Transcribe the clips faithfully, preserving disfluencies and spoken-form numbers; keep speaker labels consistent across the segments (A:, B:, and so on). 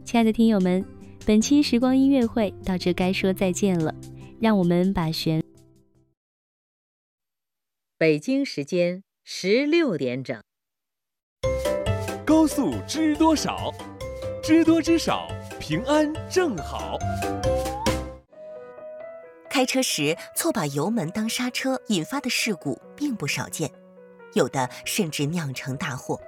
A: 亲爱的听友们，本期时光音乐会到这该说再见了，让我们把旋
B: 北京时间十六点整。
C: 高速知多少？知多知少，平安正好。
D: 开车时错把油门当刹车引发的事故并不少见，有的甚至酿成大祸。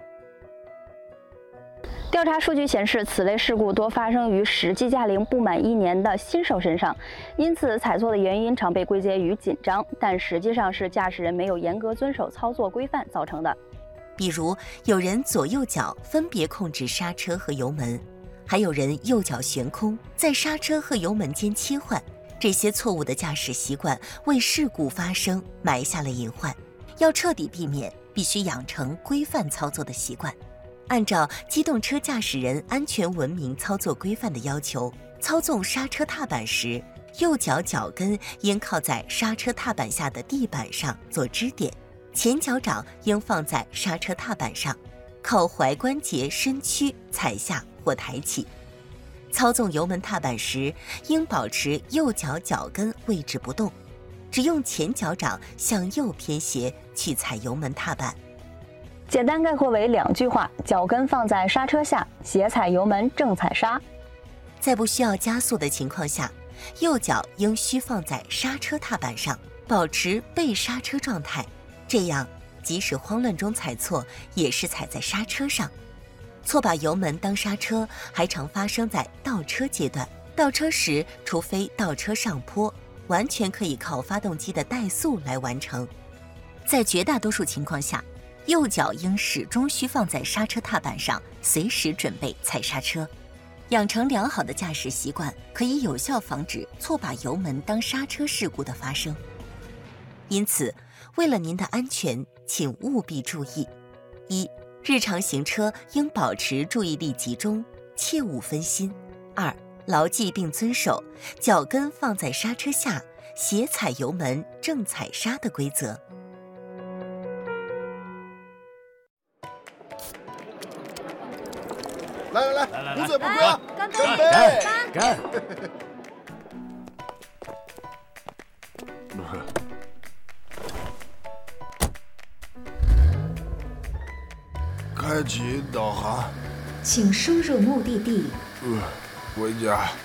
E: 调查数据显示，此类事故多发生于实际驾龄不满一年的新手身上，因此踩错的原因常被归结于紧张，但实际上是驾驶人没有严格遵守操作规范造成的。
D: 比如，有人左右脚分别控制刹车和油门，还有人右脚悬空，在刹车和油门间切换。这些错误的驾驶习惯为事故发生埋下了隐患，要彻底避免，必须养成规范操作的习惯。按照机动车驾驶人安全文明操作规范的要求，操纵刹车踏板时，右脚脚跟应靠在刹车踏板下的地板上做支点，前脚掌应放在刹车踏板上，靠踝关节伸屈踩下或抬起。操纵油门踏板时，应保持右脚脚跟位置不动，只用前脚掌向右偏斜去踩油门踏板。
E: 简单概括为两句话：脚跟放在刹车下，斜踩油门正踩刹。
D: 在不需要加速的情况下，右脚应需放在刹车踏板上，保持背刹车状态，这样即使慌乱中踩错，也是踩在刹车上。错把油门当刹车还常发生在倒车阶段，倒车时除非倒车上坡，完全可以靠发动机的怠速来完成。在绝大多数情况下，右脚应始终需放在刹车踏板上，随时准备踩刹车。养成良好的驾驶习惯，可以有效防止错把油门当刹车事故的发生。因此，为了您的安全，请务必注意：一、日常行车应保持注意力集中，切勿分心；二、牢记并遵守脚跟放在刹车下，斜踩油门正踩刹的规则。
F: 来来来，
C: 来来
F: 不醉不归啊！
G: 干杯！
F: 干杯！
C: 干！
F: 开启导航，
G: 请输入目的地。
F: 呃，回家。